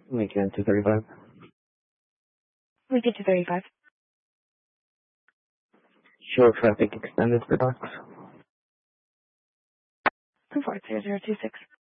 Lincoln 235. Lincoln 235. Show traffic extended for docks. 240026.